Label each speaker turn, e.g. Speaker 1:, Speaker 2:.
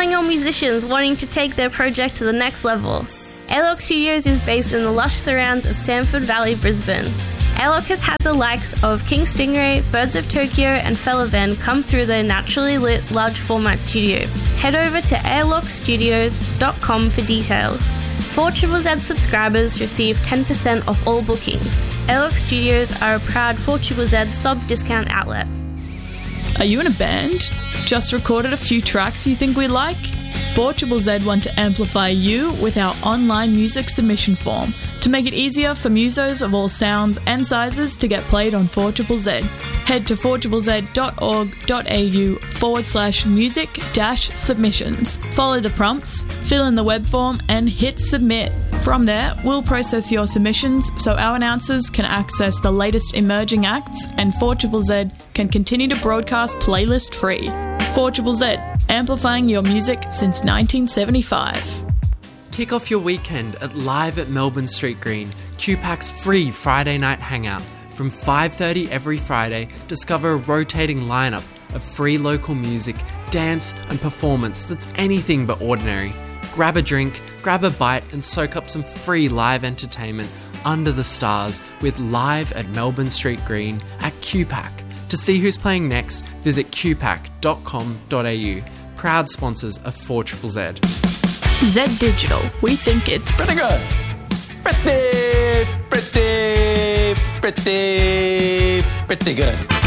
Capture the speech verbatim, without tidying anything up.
Speaker 1: calling all musicians wanting to take their project to the next level. A L O C Studios is based in the lush surrounds of Samford Valley, Brisbane. A L O C has had the likes of King Stingray, Birds of Tokyo and Felavan come through their naturally lit large format studio. Head over to a l o c studios dot com for details. four Z Z Z subscribers receive ten percent off all bookings. A L O C Studios are a proud four Z Z Z sub-discount outlet.
Speaker 2: Are you in a band? Just recorded a few tracks you think we like? four Z Z Z want to amplify you with our online music submission form to make it easier for musos of all sounds and sizes to get played on four Z Z Z. Head to four z z dot org dot a u forward slash music dash submissions. Follow the prompts, fill in the web form and hit submit. From there, we'll process your submissions so our announcers can access the latest emerging acts and four Z Z Z can continue to broadcast playlist free. four Z Z Z, amplifying your music since nineteen seventy-five.
Speaker 3: Kick off your weekend at Live at Melbourne Street Green, Q PAC's free Friday night hangout. From five thirty every Friday, discover a rotating lineup of free local music, dance and performance that's anything but ordinary. Grab a drink, grab a bite and soak up some free live entertainment under the stars with Live at Melbourne Street Green at Q PAC. To see who's playing next, visit q pac dot com dot a u. Proud sponsors of four Z Z Z.
Speaker 2: Z Digital, we think it's
Speaker 4: pretty good. It's pretty, pretty, pretty, pretty good.